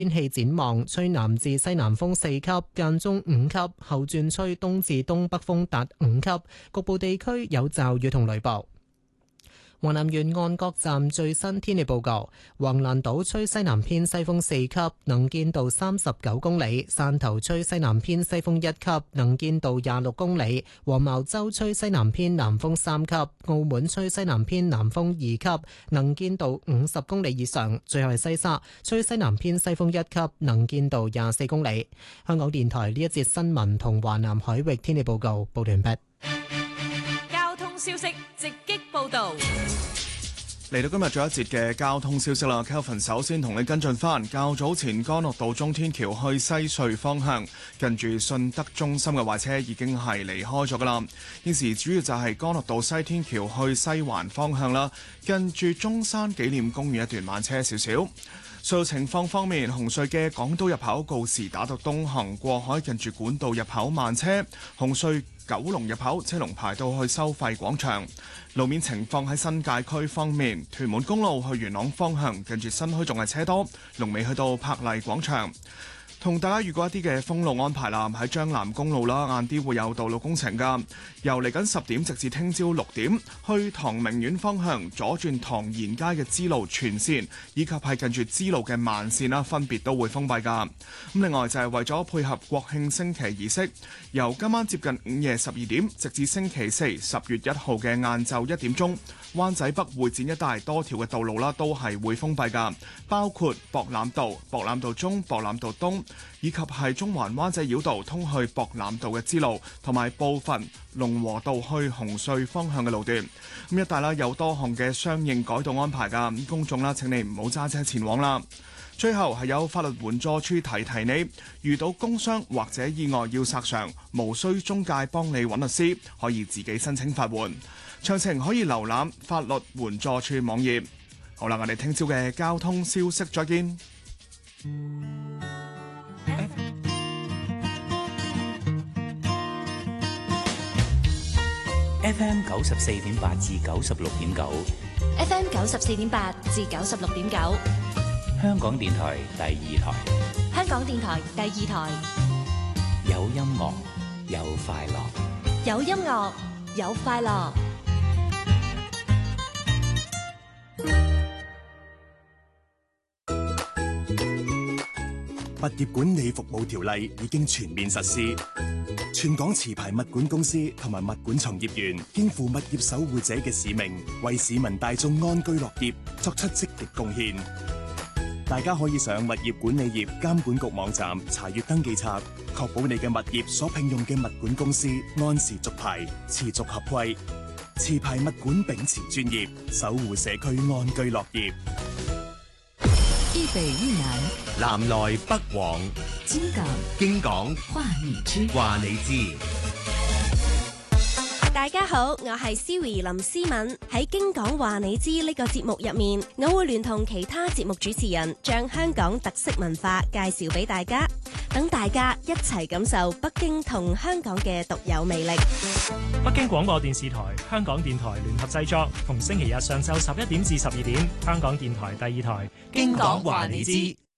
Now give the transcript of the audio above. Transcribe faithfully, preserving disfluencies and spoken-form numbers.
天氣展望，吹南至西南風四級，間中五級，後轉吹東至東北風達五級，局部地區有驟雨同雷暴。華南沿岸各站最新天氣報告：橫瀾島吹西南偏西風四級，能見度三十九公里；汕頭吹西南偏西風一級，能見度廿六公里；黃茅洲吹西南偏南風三級；澳門吹西南偏南風二級，能見度五十公里以上。最後係西沙吹西南偏西風一級，能見度廿四公里。香港電台呢一節新聞同華南海域天氣報告報完畢。 交通消息直擊報道。 嚟到今日最後一節嘅交通消息啦 ，Kelvin 首先同你跟進翻，較早前干諾道中天橋去西隧方向，近住信德中心嘅壞車已經係離開咗噶啦。現時主要就係干諾道西天橋去西環方向啦，近住中山紀念公園一段慢車少少。隧道情況方面，紅隧嘅港島入口告士打道東行過海，近住管道入口慢車；紅隧九龍入口車龍排到去收費廣場。路面情況喺新界區方面，屯門公路去元朗方向，近住新墟仲係車多，龍尾去到柏麗廣場。同大家預告一啲嘅封路安排啦，喺將南公路啦，晏啲會有道路工程噶，由嚟緊十點直至聽朝六點，去唐明苑方向左轉唐賢街嘅支路全線，以及係近住支路嘅慢線啦，分別都會封閉噶。咁另外就係為咗配合國慶升旗儀式，由今晚接近午夜十二點，直至星期四十月一號嘅晏晝一點鐘，灣仔北會展一帶多條嘅道路啦，都係會封閉噶，包括博覽道、博覽道中、博覽道東，以及係中環灣仔繞道通去博覽道嘅支路，同埋部分龍和道去紅隧方向嘅路段。咁一帶啦有多項嘅相應改道安排㗎，公眾啦請你唔好揸車前往啦。最後係有法律援助處提提你，遇到工傷或者意外要索償，無需中介幫你揾律師，可以自己申請法援。詳情可以瀏覽法律援助處網頁。好啦，我哋聽朝嘅交通消息再見。 F M 九十四點八至九十六點九 ，F M 九十四點八至九十六點九， 香港電台第二台， 香港電台第二台， 有音樂有快樂， 有音樂有快樂。 物業管理服務條例已經全面實施，全港持牌物管公司同埋物管從業員肩負物業守護者嘅使命，為市民大眾安居樂業作出積極貢獻。大家可以上物業管理業監管局網站查閱登記冊，確保你嘅物業所聘用嘅物管公司按時續牌、持續合規。持牌物管秉持專業，守護社區安居樂業。 一北一南， 南來北往， 京港京港話你知， 話你知。 大家好，我係 Siri 林思敏。喺京港話你知呢個節目入面，我會聯同其他節目主持人，將香港特色文化介紹俾大家，等大家一齊感受北京同香港嘅獨有魅力。 北京廣播電視台、香港電台聯合製作，逢星期日上晝十一點至十二點，香港電台第二台京港話你知。